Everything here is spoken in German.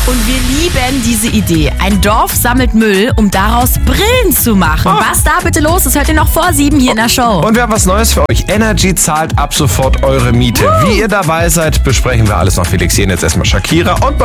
Und wir lieben diese Idee. Ein Dorf sammelt Müll, um daraus Brillen zu machen. Was da bitte los ist, hört ihr noch vor 7 hier in der Show. Und wir haben was Neues für euch. Energy zahlt ab sofort eure Miete. Wie ihr dabei seid, besprechen wir alles noch. Felix hier, jetzt erstmal Shakira und